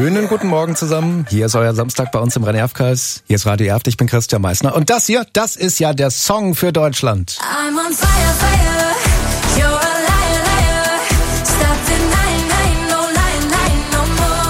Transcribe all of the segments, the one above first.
Schönen guten Morgen zusammen. Hier ist euer Samstag bei uns im Rhein-Erft-Kreis. Hier ist Radio Erft, ich bin Christian Meissner. Und das hier, das ist ja der Song für Deutschland. I'm on fire, fire. You're a liar, liar. Stop denying, no lying, no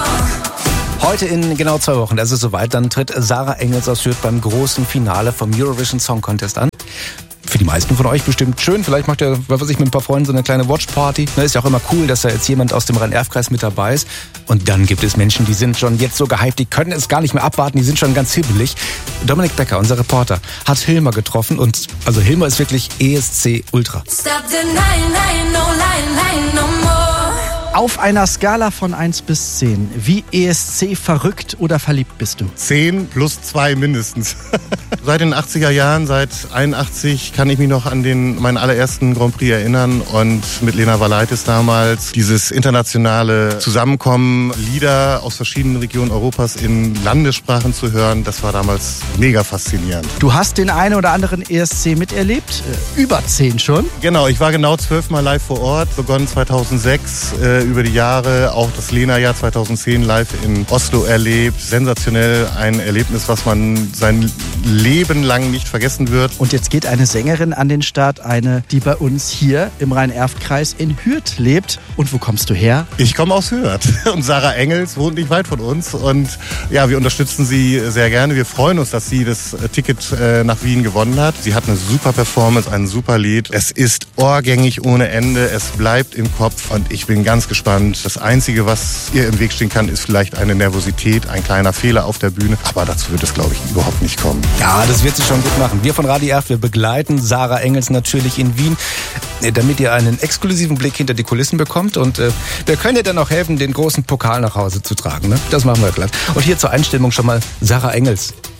more. Heute in genau 2 Wochen, es ist soweit, dann tritt Sarah Engels aus Hürth beim großen Finale vom Eurovision Song Contest an. Für die meisten von euch bestimmt schön. Vielleicht macht ihr, was weiß ich, mit ein paar Freunden so eine kleine Watchparty. Ist ja auch immer cool, dass da jetzt jemand aus dem Rhein-Erft-Kreis mit dabei ist. Und dann gibt es Menschen, die sind schon jetzt so gehypt, die können es gar nicht mehr abwarten, die sind schon ganz hibbelig. Dominik Becker, unser Reporter, hat Hilmar getroffen und also Hilmar ist wirklich ESC Ultra. Stop denying, no lying, no more. Auf einer Skala von 1 bis 10, wie ESC verrückt oder verliebt bist du? 10 plus 2 mindestens. Seit den 80er Jahren, seit 81, kann ich mich noch an meinen allerersten Grand Prix erinnern und mit Lena Valaitis damals dieses internationale Zusammenkommen, Lieder aus verschiedenen Regionen Europas in Landessprachen zu hören, das war damals mega faszinierend. Du hast den einen oder anderen ESC miterlebt, über 10 schon. Genau, ich war genau 12 Mal live vor Ort, begonnen 2006, über die Jahre, auch das Lena-Jahr 2010 live in Oslo erlebt. Sensationell, ein Erlebnis, was man sein Leben lang nicht vergessen wird. Und jetzt geht eine Sängerin an den Start, eine, die bei uns hier im Rhein-Erft-Kreis in Hürth lebt. Und wo kommst du her? Ich komme aus Hürth und Sarah Engels wohnt nicht weit von uns. Und ja, wir unterstützen sie sehr gerne. Wir freuen uns, dass sie das Ticket nach Wien gewonnen hat. Sie hat eine super Performance, ein super Lied. Es ist ohrgängig ohne Ende. Es bleibt im Kopf und ich bin ganz gespannt. Das Einzige, was ihr im Weg stehen kann, ist vielleicht eine Nervosität, ein kleiner Fehler auf der Bühne. Aber dazu wird es, glaube ich, überhaupt nicht kommen. Ja, das wird sie schon gut machen. Wir von Radio Erft, wir begleiten Sarah Engels natürlich in Wien, damit ihr einen exklusiven Blick hinter die Kulissen bekommt. Und wir können ihr dann auch helfen, den großen Pokal nach Hause zu tragen. Ne? Das machen wir glatt. Und hier zur Einstimmung schon mal Sarah Engels.